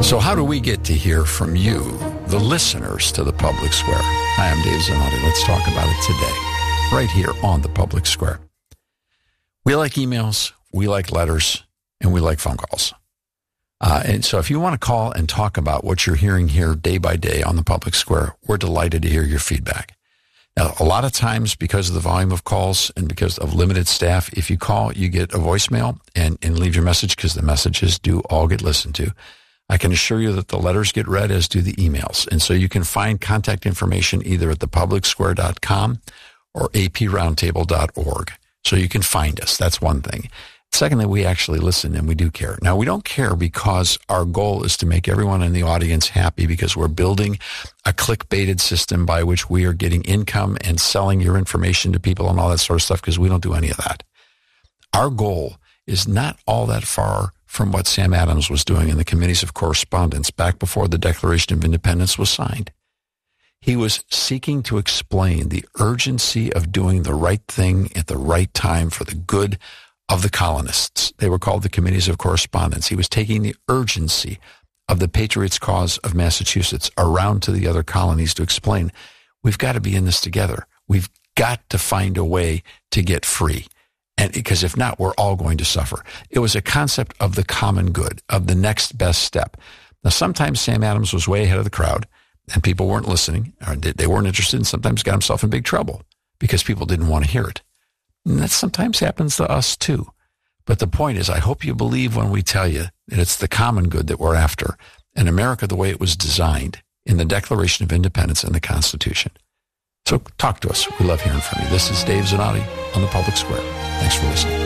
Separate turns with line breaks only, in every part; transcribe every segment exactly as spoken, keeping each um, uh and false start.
So how do we get to hear from you, the listeners to the Public Square? Hi, I'm Dave Zanotti. Let's talk about it today, right here on the Public Square. We like emails, we like letters, and we like phone calls. Uh, and so if you want to call and talk about what you're hearing here day by day on the Public Square, we're delighted to hear your feedback. Now, a lot of times, because of the volume of calls and because of limited staff, if you call, you get a voicemail and, and leave your message, because the messages do all get listened to. I can assure you that the letters get read, as do the emails. And so you can find contact information either at the public square dot com or a p roundtable dot org. So you can find us. That's one thing. Secondly, we actually listen and we do care. Now, we don't care because our goal is to make everyone in the audience happy, because we're building a click-baited system by which we are getting income and selling your information to people and all that sort of stuff, because we don't do any of that. Our goal is not all that far from what Sam Adams was doing in the Committees of Correspondence back before the Declaration of Independence was signed. He was seeking to explain the urgency of doing the right thing at the right time for the good of the colonists. They were called the Committees of Correspondence. He was taking the urgency of the Patriots' cause of Massachusetts around to the other colonies to explain, we've got to be in this together. We've got to find a way to get free. And because if not, we're all going to suffer. It was a concept of the common good, of the next best step. Now, sometimes Sam Adams was way ahead of the crowd and people weren't listening, or they weren't interested, and sometimes got himself in big trouble because people didn't want to hear it. And that sometimes happens to us too. But the point is, I hope you believe when we tell you that it's the common good that we're after, and America the way it was designed in the Declaration of Independence and the Constitution. So talk to us. We love hearing from you. This is Dave Zanotti on the Public Square. Thanks for listening.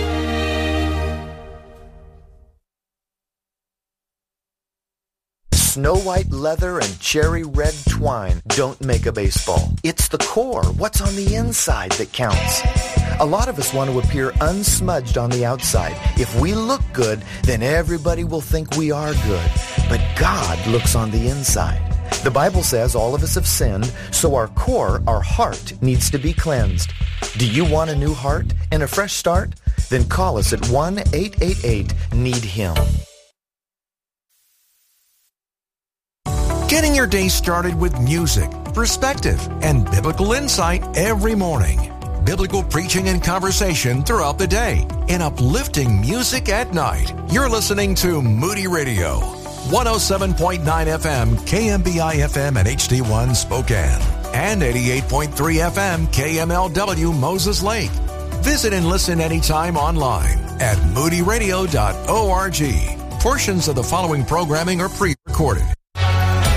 Snow white leather and cherry red twine don't make a baseball. It's the core, what's on the inside, that counts. A lot of us want to appear unsmudged on the outside. If we look good, then everybody will think we are good. But God looks on the inside. The Bible says all of us have sinned, so our core, our heart, needs to be cleansed. Do you want a new heart and a fresh start? Then call us at one eight eight eight need him.
Getting your day started with music, perspective, and biblical insight every morning. Biblical preaching and conversation throughout the day, and uplifting music at night. You're listening to Moody Radio, one oh seven point nine F M, K M B I F M and H D one Spokane, and eighty-eight point three F M, K M L W Moses Lake. Visit and listen anytime online at moody radio dot org. Portions of the following programming are pre-recorded.